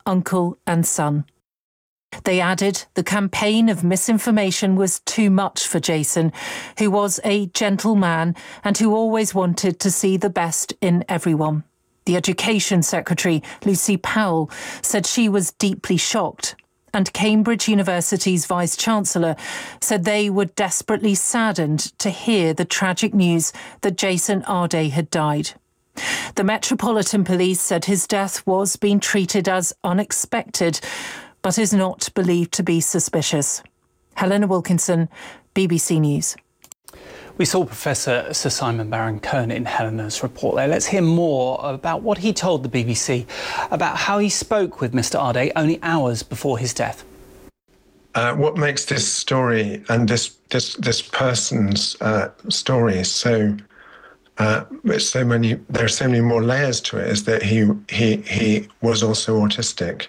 uncle and son. They added the campaign of misinformation was too much for Jason, who was a gentle man and who always wanted to see the best in everyone. The Education Secretary, Lucy Powell, said she was deeply shocked, and Cambridge University's Vice-Chancellor said they were desperately saddened to hear the tragic news that Jason Arde had died. The Metropolitan Police said his death was being treated as unexpected, but is not believed to be suspicious. Helena Wilkinson, BBC News. We saw Professor Sir Simon Baron-Cohen in Helena's report there. Let's hear more about what he told the BBC about how he spoke with Mr Arde only hours before his death. What makes this story and this person's story so there are so many more layers to it, is that he was also autistic.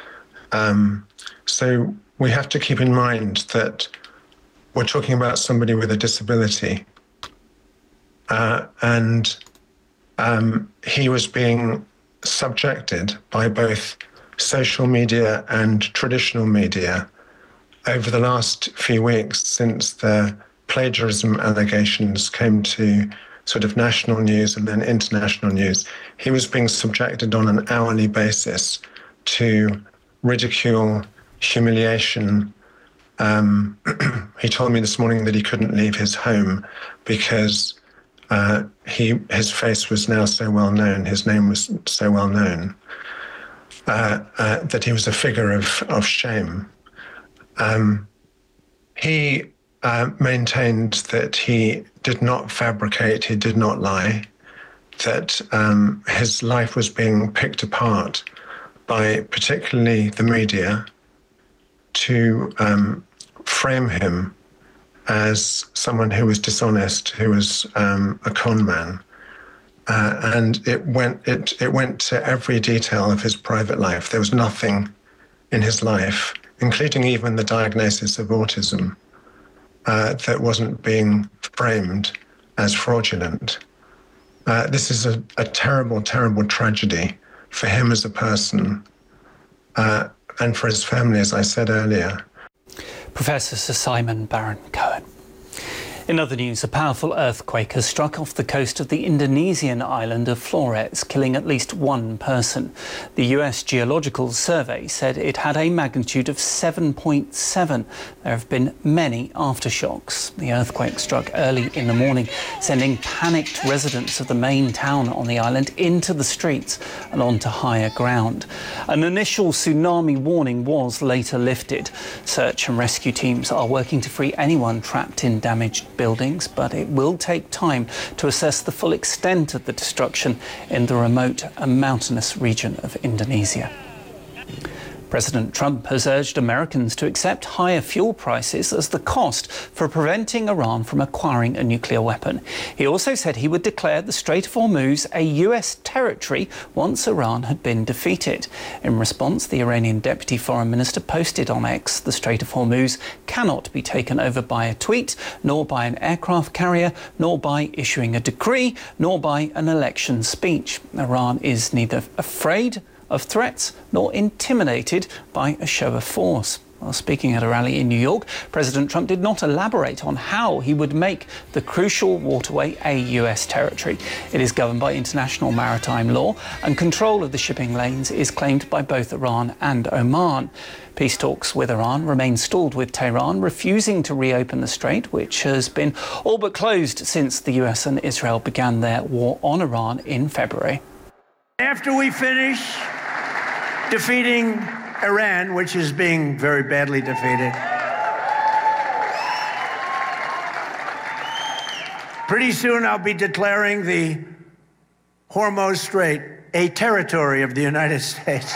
So we have to keep in mind that we're talking about somebody with a disability, and he was being subjected by both social media and traditional media over the last few weeks since the plagiarism allegations came to sort of national news and then international news. He was being subjected on an hourly basis to ridicule, humiliation. He told me this morning that he couldn't leave his home because his face was now so well known, his name was so well known, that he was a figure of shame. He maintained that he did not fabricate, he did not lie, that his life was being picked apart by particularly the media to frame him as someone who was dishonest, who was a con man. And it went to every detail of his private life. There was nothing in his life, including even the diagnosis of autism, that wasn't being framed as fraudulent. This is a terrible, terrible tragedy for him as a person, and for his family, as I said earlier. Professor Sir Simon Baron-Cohen. In other news, a powerful earthquake has struck off the coast of the Indonesian island of Flores, killing at least one person. The US Geological Survey said it had a magnitude of 7.7. There have been many aftershocks. The earthquake struck early in the morning, sending panicked residents of the main town on the island into the streets and onto higher ground. An initial tsunami warning was later lifted. Search and rescue teams are working to free anyone trapped in damaged buildings, but it will take time to assess the full extent of the destruction in the remote and mountainous region of Indonesia. President Trump has urged Americans to accept higher fuel prices as the cost for preventing Iran from acquiring a nuclear weapon. He also said he would declare the Strait of Hormuz a US territory once Iran had been defeated. In response, the Iranian Deputy Foreign Minister posted on X, the Strait of Hormuz cannot be taken over by a tweet, nor by an aircraft carrier, nor by issuing a decree, nor by an election speech. Iran is neither afraid of threats nor intimidated by a show of force. While speaking at a rally in New York, President Trump did not elaborate on how he would make the crucial waterway a US territory. It is governed by international maritime law, and control of the shipping lanes is claimed by both Iran and Oman. Peace talks with Iran remain stalled, with Tehran refusing to reopen the strait, which has been all but closed since the US and Israel began their war on Iran in February. After we finish defeating Iran, which is being very badly defeated, pretty soon I'll be declaring the Hormuz Strait a territory of the United States.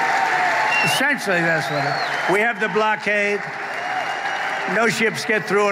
Essentially, that's what it is. We have the blockade. No ships get through it.